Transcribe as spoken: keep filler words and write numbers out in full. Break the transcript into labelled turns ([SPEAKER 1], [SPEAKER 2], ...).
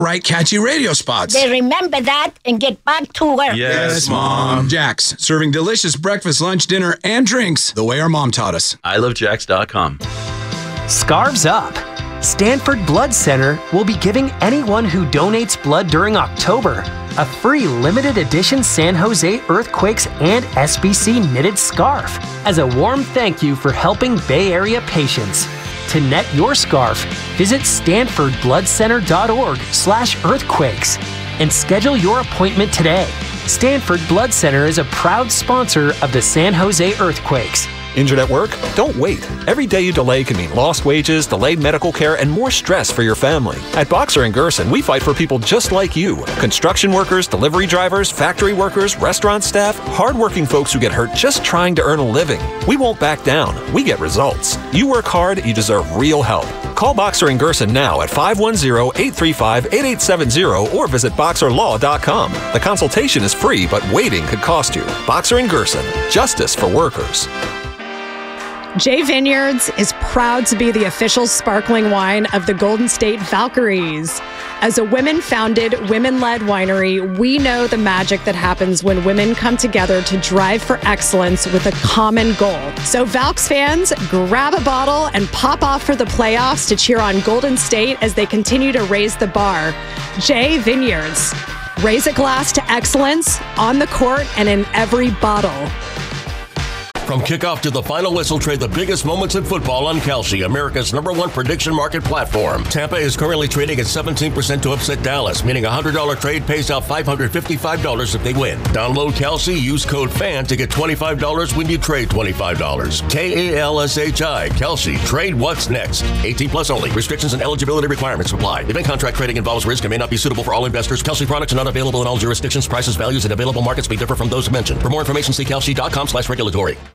[SPEAKER 1] Write catchy radio spots.
[SPEAKER 2] They remember that and get back to work.
[SPEAKER 1] Yes, Mom. Jax, serving delicious breakfast, lunch, dinner, and drinks the way our mom taught us.
[SPEAKER 3] I love Jax dot com.
[SPEAKER 4] Scarves Up. Stanford Blood Center will be giving anyone who donates blood during October a free limited edition San Jose Earthquakes and S B C knitted scarf as a warm thank you for helping Bay Area patients. To net your scarf, visit stanford blood center dot org slash earthquakes and schedule your appointment today. Stanford Blood Center is a proud sponsor of the San Jose Earthquakes.
[SPEAKER 5] Injured at work? Don't wait. Every day you delay can mean lost wages, delayed medical care, and more stress for your family. At Boxer and Gerson, we fight for people just like you. Construction workers, delivery drivers, factory workers, restaurant staff, hardworking folks who get hurt just trying to earn a living. We won't back down. We get results. You work hard, you deserve real help. Call Boxer and Gerson now at five one zero, eight three five, eight eight seven zero or visit boxer law dot com. The consultation is free, but waiting could cost you. Boxer and Gerson, justice for workers.
[SPEAKER 6] J Vineyards is proud to be the official sparkling wine of the Golden State Valkyries. As a women-founded, women-led winery, we know the magic that happens when women come together to drive for excellence with a common goal. So Valks fans, grab a bottle and pop off for the playoffs to cheer on Golden State as they continue to raise the bar. J Vineyards. Raise a glass to excellence on the court and in every bottle.
[SPEAKER 7] From kickoff to the final whistle, trade the biggest moments in football on Kalshi, America's number one prediction market platform. Tampa is currently trading at seventeen percent to upset Dallas, meaning a one hundred dollars trade pays out five hundred fifty-five dollars if they win. Download Kalshi, use code FAN to get twenty-five dollars when you trade twenty-five dollars. K A L S H I, Kalshi. Trade what's next. eighteen plus only. Restrictions and eligibility requirements apply. Event contract trading involves risk and may not be suitable for all investors. Kalshi products are not available in all jurisdictions. Prices, values, and available markets may differ from those mentioned. For more information, see kalshi dot com slash regulatory.